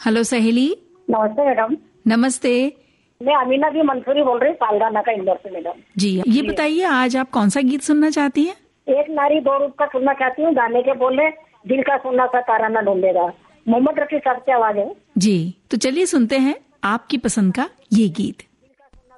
Hello सहेली। नमस्ते madam. नमस्ते। मैं अमीना भी मंसूरी बोल रही हूँ, पालगाना का इंदौर से मैडम। जी, ये बताइए आज आप कौन सा गीत सुनना चाहती हैं? एक नारी दो रूप का सुनना चाहती हूँ, गाने के बोले दिल का सुनना सा तारा न ढूंढेगा। मोहम्मद रफी साहब की आवाज है। जी, तो चलिए सुनते हैं आपकी पसंद का ये गीत।